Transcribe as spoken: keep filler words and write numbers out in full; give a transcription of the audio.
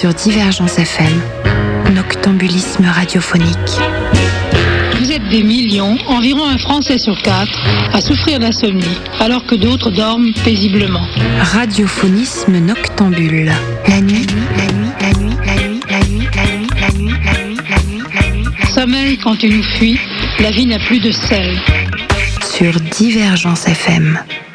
sur Divergence F M, noctambulisme radiophonique. Vous êtes des millions, environ un Français sur quatre, à souffrir d'insomnie, alors que d'autres dorment paisiblement. Radiophonisme noctambule. La nuit, la nuit, la nuit, la nuit, la nuit, la nuit, la nuit, la nuit, la nuit, la nuit. Sommeil quand tu nous fuis, la vie n'a plus de sel. Sur Divergence F M.